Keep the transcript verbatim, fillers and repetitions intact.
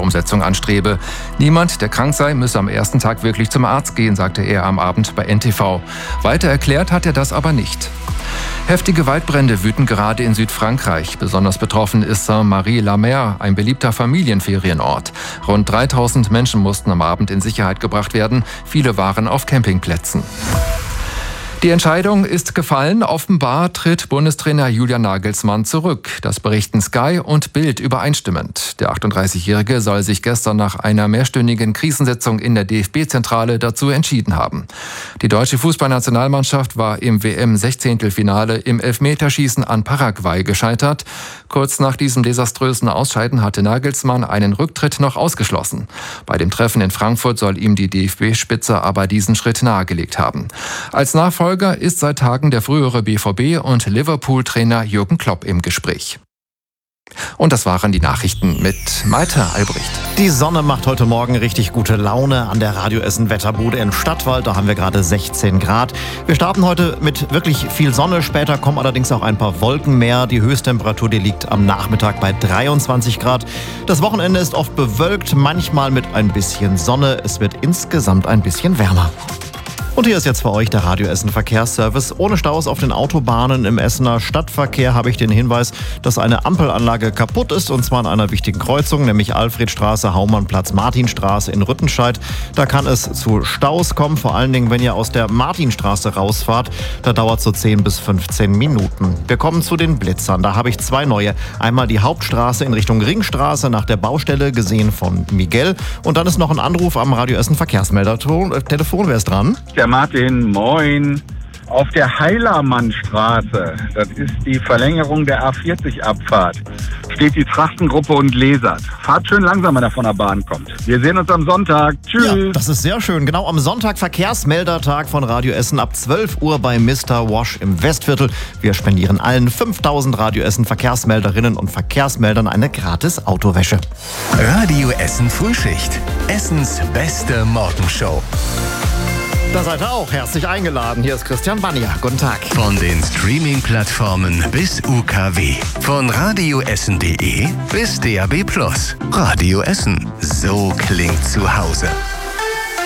Umsetzung anstrebe. Niemand, der krank sei, müsse am ersten Tag wirklich zum Arzt gehen, sagte er am Abend bei N T V. Weiter erklärt hat er das aber nicht. Heftige Waldbrände wüten gerade in Südfrankreich. Besonders betroffen ist Saint-Marie-la-Mer, ein beliebter Familienferienort. Rund dreitausend Menschen mussten am Abend in Sicherheit gebracht werden. Viele waren auf Campingplätzen. Die Entscheidung ist gefallen. Offenbar tritt Bundestrainer Julian Nagelsmann zurück. Das berichten Sky und Bild übereinstimmend. Der achtunddreißigjährige soll sich gestern nach einer mehrstündigen Krisensitzung in der D F B-Zentrale dazu entschieden haben. Die deutsche Fußballnationalmannschaft war im W M-Sechzehntelfinale im Elfmeterschießen an Paraguay gescheitert. Kurz nach diesem desaströsen Ausscheiden hatte Nagelsmann einen Rücktritt noch ausgeschlossen. Bei dem Treffen in Frankfurt soll ihm die D F B-Spitze aber diesen Schritt nahegelegt haben. Als Nachfolger ist seit Tagen der frühere B V B- und Liverpool-Trainer Jürgen Klopp im Gespräch. Und das waren die Nachrichten mit Malte Albrecht. Die Sonne macht heute Morgen richtig gute Laune an der Radio Essen Wetterbude in Stadtwald. Da haben wir gerade sechzehn Grad. Wir starten heute mit wirklich viel Sonne. Später kommen allerdings auch ein paar Wolken mehr. Die Höchsttemperatur, die liegt am Nachmittag bei dreiundzwanzig Grad. Das Wochenende ist oft bewölkt, manchmal mit ein bisschen Sonne. Es wird insgesamt ein bisschen wärmer. Und hier ist jetzt für euch der Radio Essen Verkehrsservice. Ohne Staus auf den Autobahnen im Essener Stadtverkehr habe ich den Hinweis, dass eine Ampelanlage kaputt ist, und zwar an einer wichtigen Kreuzung, nämlich Alfredstraße, Haumannplatz, Martinstraße in Rüttenscheid. Da kann es zu Staus kommen, vor allen Dingen, wenn ihr aus der Martinstraße rausfahrt. Da dauert es so zehn bis fünfzehn Minuten. Wir kommen zu den Blitzern. Da habe ich zwei neue. Einmal die Hauptstraße in Richtung Ringstraße nach der Baustelle, gesehen von Miguel. Und dann ist noch ein Anruf am Radio Essen Verkehrsmelder-Telefon. Wer ist dran? Ja, Martin, moin. Auf der Heilermannstraße, das ist die Verlängerung der A vierzig Abfahrt, steht die Trachtengruppe und lasert. Fahrt schön langsam, wenn er von der Bahn kommt. Wir sehen uns am Sonntag. Tschüss. Ja, das ist sehr schön. Genau am Sonntag, Verkehrsmeldertag von Radio Essen ab zwölf Uhr bei Mister Wash im Westviertel. Wir spendieren allen fünftausend Radio Essen Verkehrsmelderinnen und Verkehrsmeldern eine gratis Autowäsche. Radio Essen Frühschicht. Essens beste Morgenshow. Da seid ihr auch herzlich eingeladen. Hier ist Christian Banja. Guten Tag. Von den Streaming-Plattformen bis U K W. Von radioessen punkt de bis D A B plus. Radio Essen. So klingt zu Hause.